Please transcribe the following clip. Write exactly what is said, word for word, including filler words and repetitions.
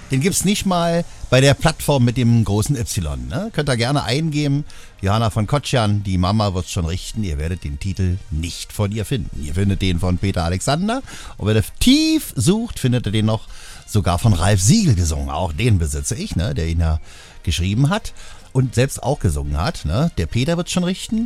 Den gibt's nicht mal bei der Plattform mit dem großen Y. Ne? Könnt ihr gerne eingeben. Johanna von Kotschan, die Mama wird's schon richten. Ihr werdet den Titel nicht von ihr finden. Ihr findet den von Peter Alexander. Und wenn ihr tief sucht, findet ihr den noch sogar von Ralf Siegel gesungen. Auch den besitze ich, ne? Der ihn ja geschrieben hat und selbst auch gesungen hat. Ne? Der Peter wird's schon richten.